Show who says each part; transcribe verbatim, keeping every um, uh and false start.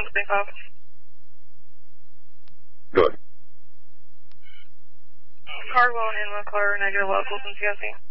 Speaker 1: one three five.
Speaker 2: Good.
Speaker 1: Cardwell and McClure, negative locals in C S C.